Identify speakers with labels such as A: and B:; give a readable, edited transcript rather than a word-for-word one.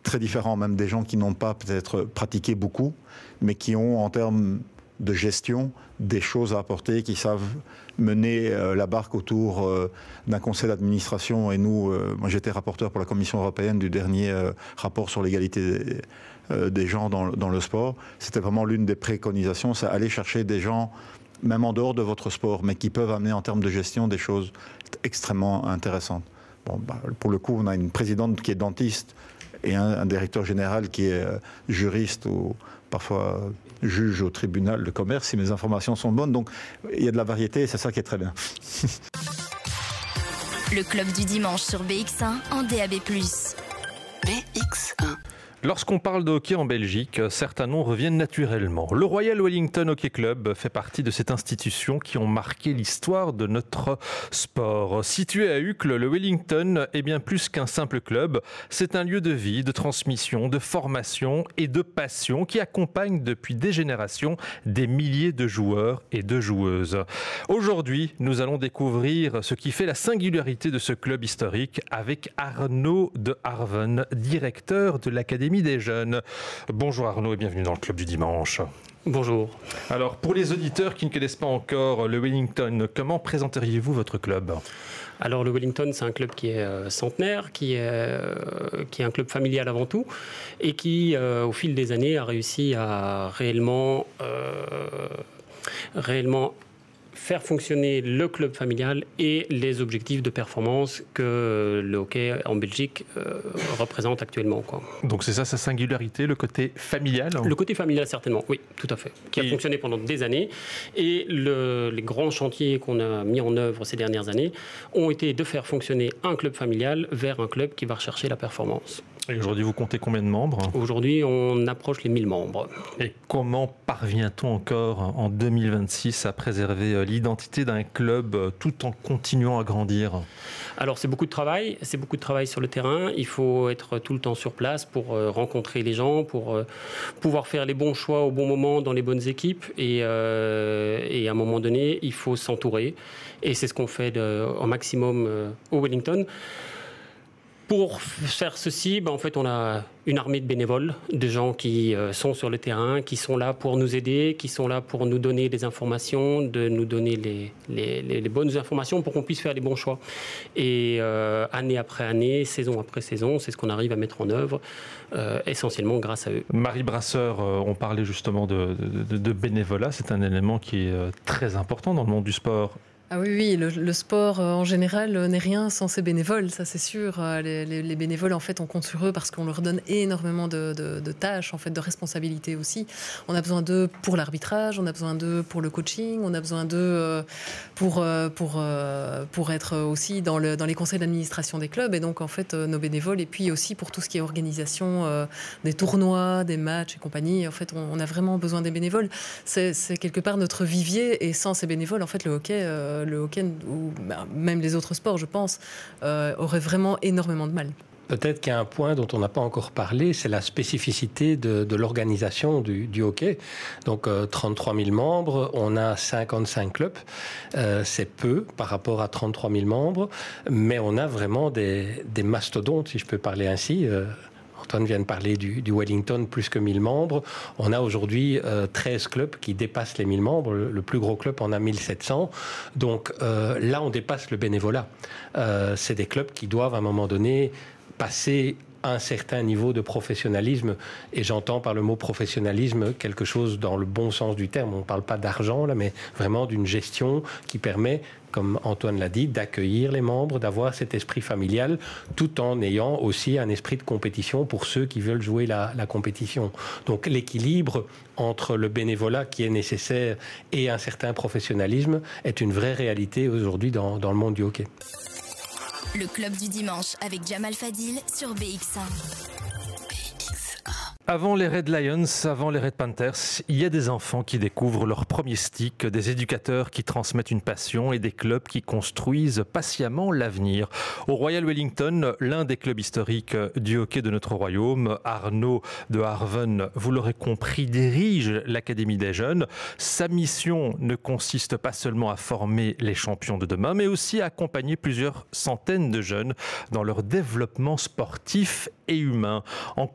A: très différents, même des gens qui n'ont pas peut-être pratiqué beaucoup, mais qui ont en termes de gestion des choses à apporter, qui savent mener la barque autour d'un conseil d'administration. Et nous, moi j'étais rapporteur pour la Commission européenne du dernier rapport sur l'égalité des genres dans le sport. C'était vraiment l'une des préconisations, c'est aller chercher des gens, même en dehors de votre sport, mais qui peuvent amener en termes de gestion des choses extrêmement intéressantes. Bon, pour le coup, on a une présidente qui est dentiste et un directeur général qui est juriste ou parfois juge au tribunal de commerce, si mes informations sont bonnes. Donc, il y a de la variété et c'est ça qui est très bien.
B: Le club du dimanche sur BX1 en DAB+. BX1.
C: Lorsqu'on parle de hockey en Belgique, certains noms reviennent naturellement. Le Royal Wellington Hockey Club fait partie de ces institutions qui ont marqué l'histoire de notre sport. Situé à Uccle, le Wellington est bien plus qu'un simple club. C'est un lieu de vie, de transmission, de formation et de passion qui accompagne depuis des générations des milliers de joueurs et de joueuses. Aujourd'hui, nous allons découvrir ce qui fait la singularité de ce club historique avec Arnaud de Harven, directeur de l'Académie des jeunes. Bonjour Arnaud et bienvenue dans le Club du Dimanche.
D: Bonjour.
C: Alors pour les auditeurs qui ne connaissent pas encore le Wellington, comment présenteriez-vous votre club ?
D: Alors le Wellington, c'est un club qui est centenaire, qui est un club familial avant tout, et qui, au fil des années, a réussi à réellement faire fonctionner le club familial et les objectifs de performance que le hockey en Belgique représente actuellement, quoi.
C: Donc c'est ça sa singularité, le côté familial ?
D: Le côté familial, certainement, oui, tout à fait. Qui a fonctionné pendant des années. Et les grands chantiers qu'on a mis en œuvre ces dernières années ont été de faire fonctionner un club familial vers un club qui va rechercher la performance.
C: Et aujourd'hui, vous comptez combien de membres ?
D: Aujourd'hui, on approche les 1000 membres.
C: Et comment parvient-on encore en 2026 à préserver l'identité d'un club tout en continuant à grandir ?
D: Alors, c'est beaucoup de travail sur le terrain. Il faut être tout le temps sur place pour rencontrer les gens, pour pouvoir faire les bons choix au bon moment dans les bonnes équipes. Et à un moment donné, il faut s'entourer. Et c'est ce qu'on fait au maximum au Wellington. Pour faire ceci, en fait, on a une armée de bénévoles, de gens qui sont sur le terrain, qui sont là pour nous aider, qui sont là pour nous donner des informations, de nous donner les bonnes informations pour qu'on puisse faire les bons choix. Et année après année, saison après saison, c'est ce qu'on arrive à mettre en œuvre, essentiellement grâce à eux.
C: Marie Brasseur, on parlait justement de bénévolat. C'est un élément qui est très important dans le monde du sport.
E: Ah oui, le sport en général n'est rien sans ses bénévoles, ça c'est sûr. Les bénévoles, en fait, on compte sur eux parce qu'on leur donne énormément de tâches, en fait, de responsabilités aussi. On a besoin d'eux pour l'arbitrage, on a besoin d'eux pour le coaching, on a besoin d'eux pour être aussi dans les conseils d'administration des clubs. Et donc, en fait, nos bénévoles, et puis aussi pour tout ce qui est organisation des tournois, des matchs et compagnie, en fait, on a vraiment besoin des bénévoles. C'est quelque part notre vivier, et sans ces bénévoles, en fait, le hockey ou même les autres sports, je pense, auraient vraiment énormément de mal.
F: Peut-être qu'il y a un point dont on n'a pas encore parlé, c'est la spécificité de l'organisation du hockey. Donc 33 000 membres, on a 55 clubs, c'est peu par rapport à 33 000 membres, mais on a vraiment des mastodontes, si je peux parler ainsi. Antoine vient de parler du Wellington, plus que 1000 membres. On a aujourd'hui 13 clubs qui dépassent les 1000 membres. Le plus gros club en a 1700. Donc là, on dépasse le bénévolat. C'est des clubs qui doivent, à un moment donné, passer un certain niveau de professionnalisme, et j'entends par le mot professionnalisme quelque chose dans le bon sens du terme. On ne parle pas d'argent là, mais vraiment d'une gestion qui permet, comme Antoine l'a dit, d'accueillir les membres, d'avoir cet esprit familial, tout en ayant aussi un esprit de compétition pour ceux qui veulent jouer la compétition. Donc l'équilibre entre le bénévolat qui est nécessaire et un certain professionnalisme est une vraie réalité aujourd'hui dans le monde du hockey.
B: Le club du dimanche avec Jamal Fadil sur BX1.
C: Avant les Red Lions, avant les Red Panthers, il y a des enfants qui découvrent leur premier stick, des éducateurs qui transmettent une passion et des clubs qui construisent patiemment l'avenir. Au Royal Wellington, l'un des clubs historiques du hockey de notre royaume, Arnaud de Harven, vous l'aurez compris, dirige l'Académie des jeunes. Sa mission ne consiste pas seulement à former les champions de demain, mais aussi à accompagner plusieurs centaines de jeunes dans leur développement sportif et humain. En